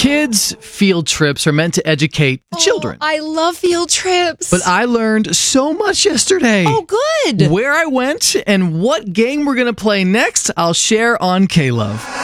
Kids' field trips are meant to educate the children. I love field trips. But I learned so much yesterday. Oh, good. Where I went and what game we're going to play next, I'll share on K-Love.